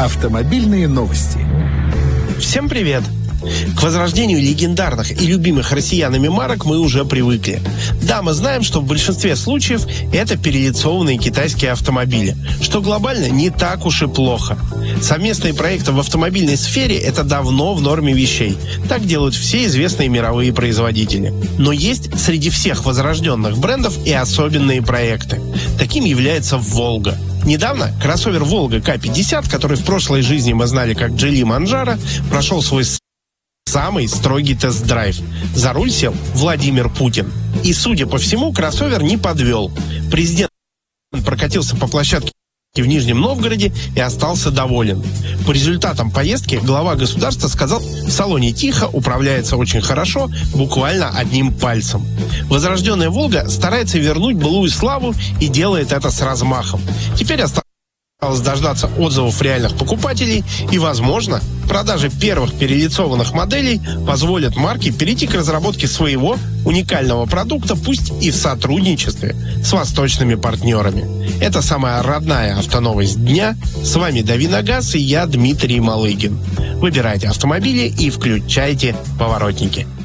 Автомобильные новости. Всем привет! К возрождению легендарных и любимых россиянами марок мы уже привыкли. Да, мы знаем, что в большинстве случаев это перелицованные китайские автомобили, что глобально не так уж и плохо. Совместные проекты в автомобильной сфере – это давно в норме вещей. Так делают все известные мировые производители. Но есть среди всех возрожденных брендов и особенные проекты. Таким является «Волга». Недавно кроссовер «Волга К-50», который в прошлой жизни мы знали как «Джили Манджаро», прошел свой самый строгий тест-драйв. За руль сел Владимир Путин. И, судя по всему, кроссовер не подвел. Президент прокатился по площадке в Нижнем Новгороде и остался доволен. По результатам поездки глава государства сказал: в салоне тихо, управляется очень хорошо, буквально одним пальцем. Возрожденная «Волга» старается вернуть былую славу и делает это с размахом. Теперь осталось дождаться отзывов реальных покупателей, и, возможно, продажи первых перелицованных моделей позволят марке перейти к разработке своего уникального продукта, пусть и в сотрудничестве с восточными партнерами. Это самая родная автоновость дня. С вами Давиногаз и я, Дмитрий Малыгин. Выбирайте автомобили и включайте поворотники.